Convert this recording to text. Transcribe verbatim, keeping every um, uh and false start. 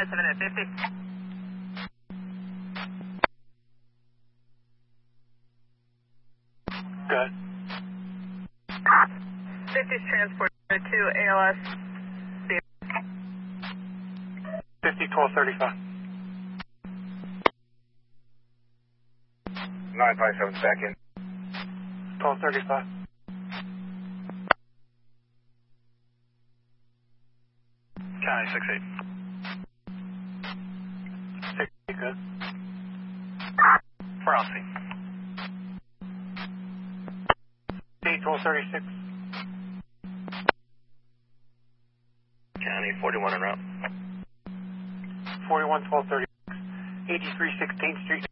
seven at fifty. Good. fifty's transport to A L S. fifty, twelve thirty-five. nine five seven back in. twelve thirty-five. County six eight. six eight, good. Frosty. eight, twelve thirty-six. County forty-one en route. forty-one, twelve thirty-six. eighty-three sixteenth Street.